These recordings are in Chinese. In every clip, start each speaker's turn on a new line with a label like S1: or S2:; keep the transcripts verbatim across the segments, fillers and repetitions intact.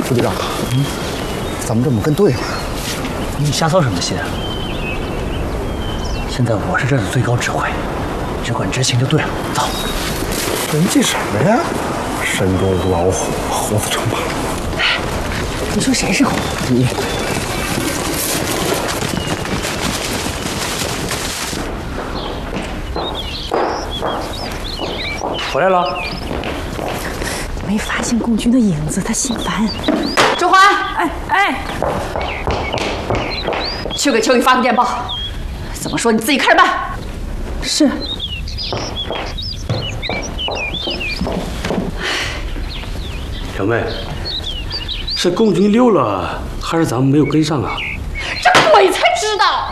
S1: 副队长，嗯，咱们这么跟对了？
S2: 你瞎操什么心啊？现在我是这儿的最高指挥，只管执行就对了。走。
S1: 人记什么呀？山中无老虎，猴子称霸。
S3: 哎，你说谁是猴？
S1: 你。
S2: 回来了。
S3: 没发现共军的影子，他心烦。
S4: 周华，
S3: 哎哎，
S4: 去给秋雨发个电报，怎么说你自己看着办。
S3: 是。
S5: 小妹，是共军溜了，还是咱们没有跟上啊？
S4: 这鬼才知道。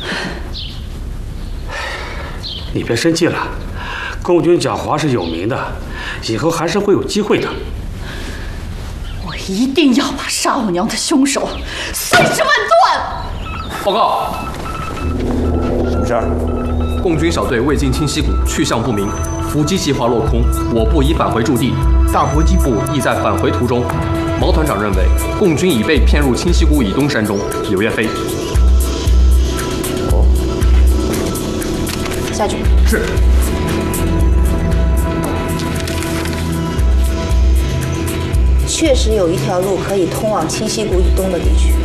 S5: 你别生气了，共军狡猾是有名的，以后还是会有机会的。
S4: 我一定要把杀我娘的凶手碎尸万段。
S6: 报告，
S1: 什么事儿？
S6: 共军小队未经清溪谷，去向不明，伏击计划落空，我部已返回驻地，大搏击部亦在返回途中。毛团长认为，共军已被骗入清溪谷以东山中。柳岳飞。
S1: 哦。
S4: 下去。
S6: 是。
S7: 确实有一条路可以通往清溪谷以东的地区。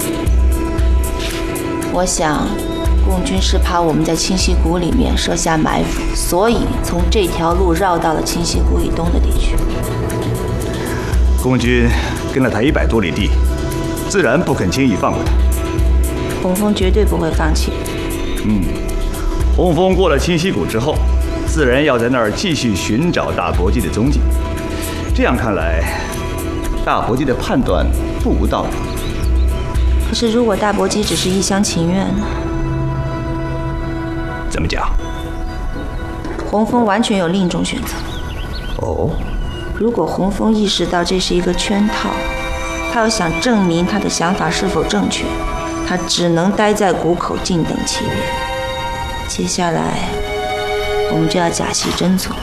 S7: 我想，共军是怕我们在清溪谷里面设下埋伏，所以从这条路绕到了清溪谷以东的地区。
S8: 共军跟了他一百多里地，自然不肯轻易放过他。
S7: 洪峰绝对不会放弃。
S8: 嗯，洪峰过了清溪谷之后，自然要在那儿继续寻找大搏击的踪迹。这样看来，大搏击的判断不无道理。
S7: 可是，如果大搏击只是一厢情愿呢？
S8: 怎么讲？
S7: 洪峰完全有另一种选择。
S8: 哦。
S7: 如果洪峰意识到这是一个圈套，他要想证明他的想法是否正确，他只能待在谷口静等其变。接下来，我们就要假戏真做。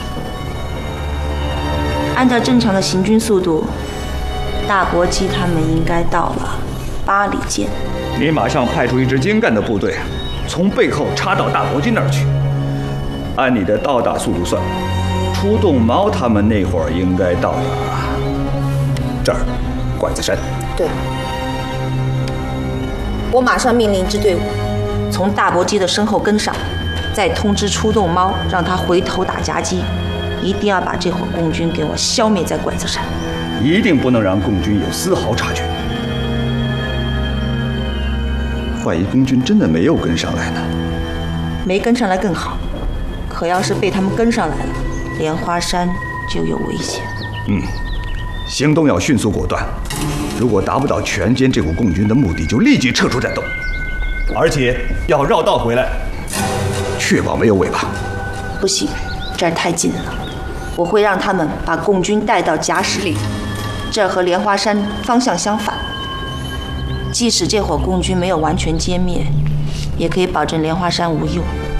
S7: 按照正常的行军速度，大搏击他们应该到了八里涧。
S8: 你马上派出一支精干的部队，从背后插到大搏击那儿去。按你的到达速度算，出动毛他们那会儿应该到达这儿，拐子山。
S7: 对。我马上命令一支队伍从大搏击的身后跟上，再通知出动猫，让他回头打夹击。一定要把这伙共军给我消灭在拐子山，
S8: 一定不能让共军有丝毫察觉。万一共军真的没有跟上来呢？
S7: 没跟上来更好，可要是被他们跟上来了，莲花山就有危险。
S8: 嗯，行动要迅速果断。如果达不到全歼这股共军的目的，就立即撤出战斗，而且要绕道回来，确保没有尾巴。
S7: 不行，这儿太近了。我会让他们把共军带到假石里，这儿和莲花山方向相反。即使这伙共军没有完全歼灭，也可以保证莲花山无忧。